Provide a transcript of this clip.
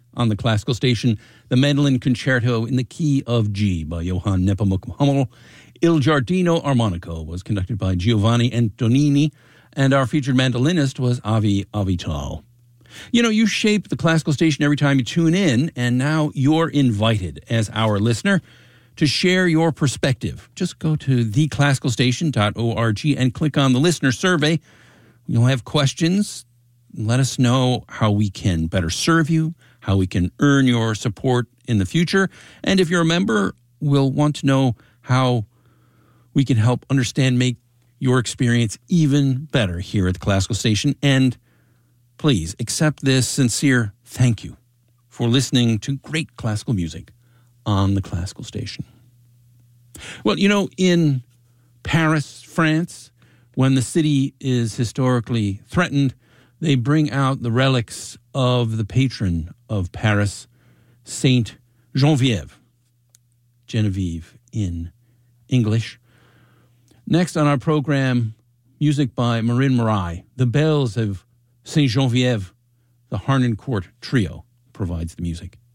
on the classical station, the Mandolin Concerto in the Key of G by Johann Nepomuk Hummel. Il Giardino Armonico was conducted by Giovanni Antonini, and our featured mandolinist was Avi Avital. You know, you shape the classical station every time you tune in, and now you're invited as our listener to share your perspective. Just go to theclassicalstation.org and click on the listener survey. You'll have questions. Let us know how we can better serve you, how we can earn your support in the future. And if you're a member, we'll want to know how we can help understand, make your experience even better here at the Classical Station. And please accept this sincere thank you for listening to great classical music on the Classical Station. Well, you know, in Paris, France, when the city is historically threatened, they bring out the relics of the patron of Paris, Saint Genevieve. Genevieve in English. Next on our program, music by Marin Marais. The Bells of Saint Genevieve, the Harnoncourt Trio provides the music.